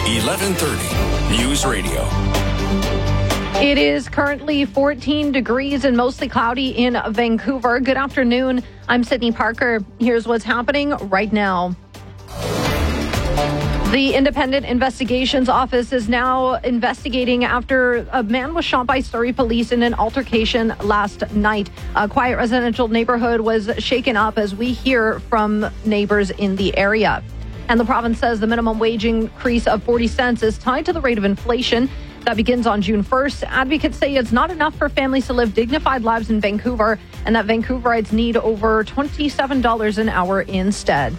1130 News Radio. It is currently 14 degrees and mostly cloudy in Vancouver. Good afternoon. I'm Sydney Parker. Here's what's happening right now. The Independent Investigations Office is now investigating after a man was shot by Surrey police in an altercation last night. A quiet residential neighborhood was shaken up, as we hear from neighbors in the area. And the province says the minimum wage increase of 40 cents is tied to the rate of inflation. That begins on June 1st. Advocates say it's not enough for families to live dignified lives in Vancouver, and that Vancouverites need over $27 an hour instead.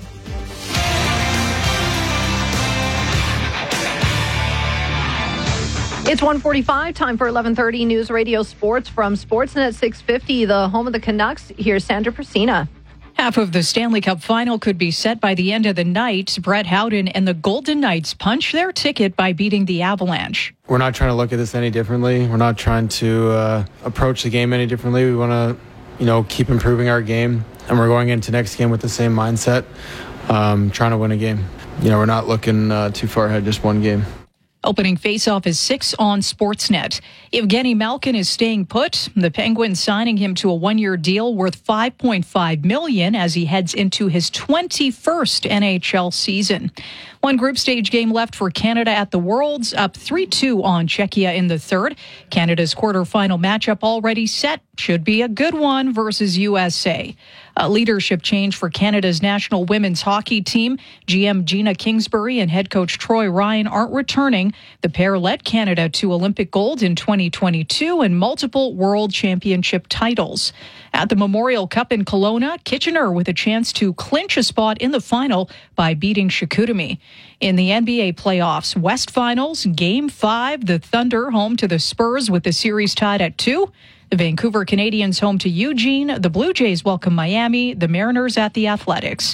It's 1:45, time for 1130 News Radio Sports from Sportsnet 650, the home of the Canucks. Here's Sandra Persina. Half of the Stanley Cup final could be set by the end of the night. Brett Howden and the Golden Knights punch their ticket by beating the Avalanche. We're not trying to look at this any differently. We're not trying to approach the game any differently. We want to, keep improving our game, and we're going into next game with the same mindset, trying to win a game. We're not looking too far ahead, just one game. Opening faceoff is 6 on Sportsnet. Evgeny Malkin is staying put. The Penguins signing him to a one-year deal worth $5.5 million as he heads into his 21st NHL season. One group stage game left for Canada at the Worlds, up 3-2 on Czechia in the third. Canada's quarterfinal matchup already set. Should be a good one versus USA. A leadership change for Canada's national women's hockey team. GM Gina Kingsbury and head coach Troy Ryan aren't returning. The pair led Canada to Olympic gold in 2022 and multiple world championship titles. At the Memorial Cup in Kelowna, Kitchener with a chance to clinch a spot in the final by beating Chicoutimi. In the NBA playoffs, West Finals, Game 5, the Thunder home to the Spurs with the series tied at 2. The Vancouver Canadians home to Eugene. The Blue Jays welcome Miami. The Mariners at the Athletics.